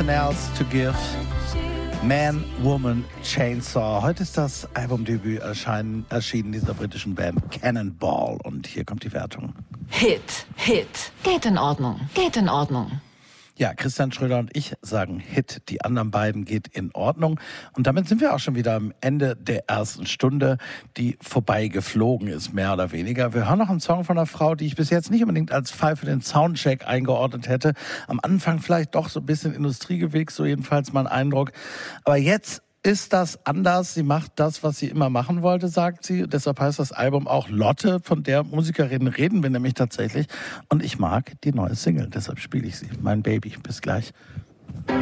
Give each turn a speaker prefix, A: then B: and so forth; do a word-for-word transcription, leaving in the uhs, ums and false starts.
A: Nothing Else to Give. Man, Woman, Chainsaw. Heute ist das Albumdebüt erscheinen, erschienen dieser britischen Band Cannonball. Und hier kommt die Wertung.
B: Hit, Hit. Geht in Ordnung, geht in Ordnung.
A: Ja, Christian Schröder und ich sagen Hit, die anderen beiden geht in Ordnung. Und damit sind wir auch schon wieder am Ende der ersten Stunde, die vorbei geflogen ist, mehr oder weniger. Wir hören noch einen Song von einer Frau, die ich bis jetzt nicht unbedingt als Fall für den Soundcheck eingeordnet hätte. Am Anfang vielleicht doch so ein bisschen Industriegewächs, so jedenfalls mein Eindruck. Aber jetzt ist das anders. Sie macht das, was sie immer machen wollte, sagt sie. Deshalb heißt das Album auch Lotte. Von der Musikerin reden wir nämlich tatsächlich. Und ich mag die neue Single, deshalb spiele ich sie. Mein Baby. Bis gleich.